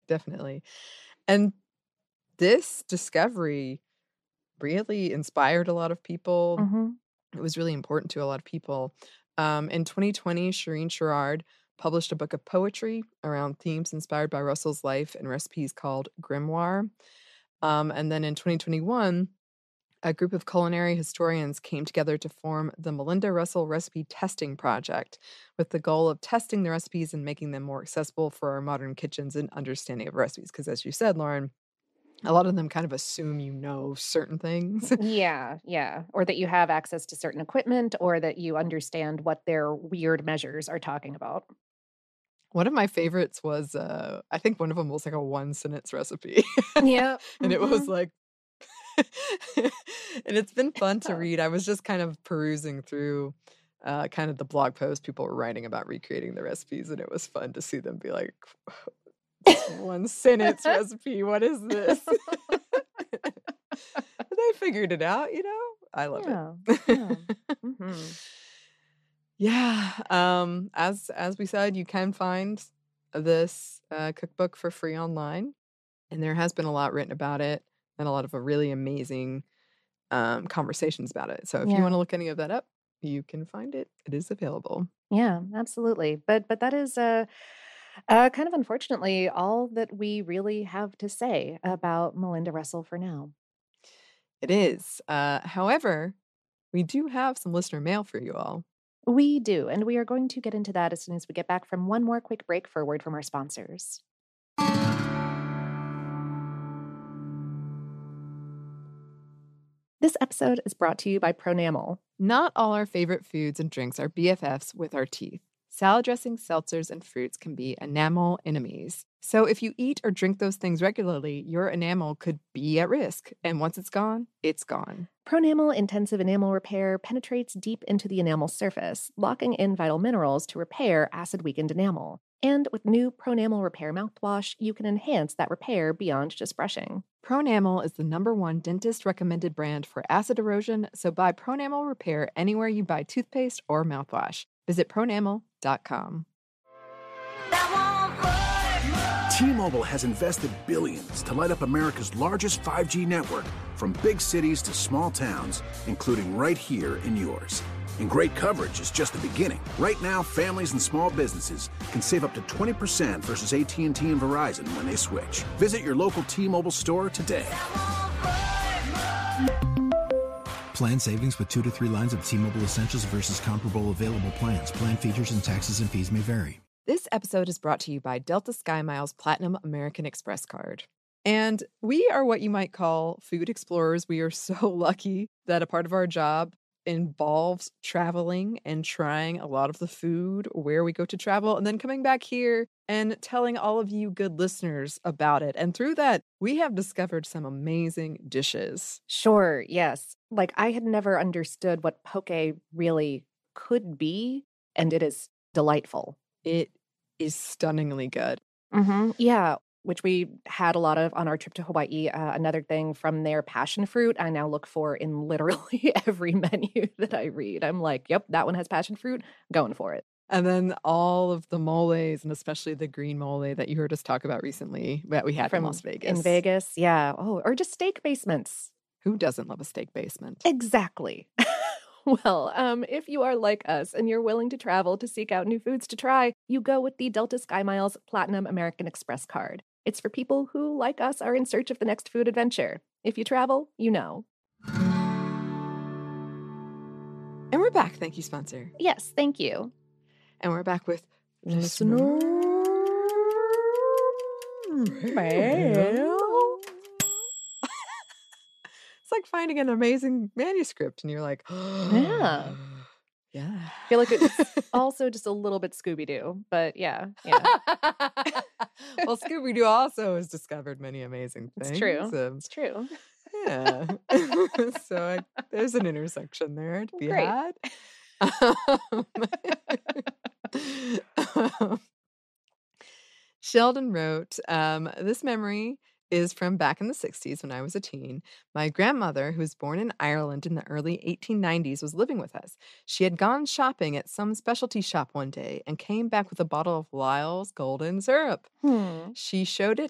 definitely. And this discovery really inspired a lot of people. Hmm. It was really important to a lot of people. In 2020, Shireen Sherrard published a book of poetry around themes inspired by Russell's life and recipes called Grimoire. And then in 2021, a group of culinary historians came together to form the Melinda Russell Recipe Testing Project with the goal of testing the recipes and making them more accessible for our modern kitchens and understanding of recipes. Because, as you said, Lauren, a lot of them kind of assume you know certain things. Yeah, yeah. Or that you have access to certain equipment or that you understand what their weird measures are talking about. One of my favorites was, I think one of them was like a one sentence recipe. Yeah. And it was Hmm. like, and it's been fun to read. I was just kind of perusing through kind of the blog posts people were writing about recreating the recipes, and it was fun to see them be like, this one sentence recipe, what is this? They figured it out, you know? I love it. Yeah. Yeah. Hmm. Yeah, as we said, you can find this, cookbook for free online, and there has been a lot written about it and a lot of, really amazing, conversations about it. So if you Yeah. wanna look any of that up, you can find it. It is available. Yeah, absolutely. But that is kind of unfortunately all that we really have to say about Melinda Russell for now. It is. However, we do have some listener mail for you all. We do, and we are going to get into that as soon as we get back from one more quick break for a word from our sponsors. This episode is brought to you by Pronamel. Not all our favorite foods and drinks are BFFs with our teeth. Salad dressings, seltzers, and fruits can be enamel enemies. So if you eat or drink those things regularly, your enamel could be at risk. And once it's gone, it's gone. Pronamel Intensive Enamel Repair penetrates deep into the enamel surface, locking in vital minerals to repair acid-weakened enamel. And with new Pronamel Repair mouthwash, you can enhance that repair beyond just brushing. Pronamel is the #1 dentist recommended brand for acid erosion, so buy Pronamel Repair anywhere you buy toothpaste or mouthwash. Visit pronamel.com. T-Mobile has invested billions to light up America's largest 5G network, from big cities to small towns, including right here in yours. And great coverage is just the beginning. Right now, families and small businesses can save up to 20% versus AT&T and Verizon when they switch. Visit your local T-Mobile store today. Plan savings with 2 to 3 lines of T-Mobile Essentials versus comparable available plans. Plan features and taxes and fees may vary. This episode is brought to you by Delta SkyMiles Platinum American Express card. And we are what you might call food explorers. We are so lucky that a part of our job involves traveling and trying a lot of the food where we go to travel and then coming back here and telling all of you good listeners about it. And through that, we have discovered some amazing dishes. Sure, yes. Like, I had never understood what poke really could be, and it is delightful. It is stunningly good. Yeah, which we had a lot of on our trip to Hawaii. Another thing from their passion fruit, I now look for in literally every menu that I read. I'm like, yep, that one has passion fruit, going for it. And then all of the moles, and especially the green mole that you heard us talk about recently that we had in Las Vegas. In Vegas, yeah. Oh, or just steak basements. Who doesn't love a steak basement? Exactly. Well, if you are like us and you're willing to travel to seek out new foods to try, you go with the Delta SkyMiles Platinum American Express card. It's for people who, like us, are in search of the next food adventure. If you travel, you know. And we're back. Thank you, sponsor. Yes, thank you. And we're back with Listener mail. It's like finding an amazing manuscript, and you're like, Yeah. yeah. I feel like it's also just a little bit Scooby-Doo, but yeah. Well, Scooby-Doo also has discovered many amazing things. It's true. It's true. Yeah. So there's an intersection there to be Great. had. Sheldon wrote, this memory is from back in the 60s when I was a teen. My grandmother, who was born in Ireland in the early 1890s, was living with us. She had gone shopping at some specialty shop one day and came back with a bottle of Lyle's Golden Syrup. She showed it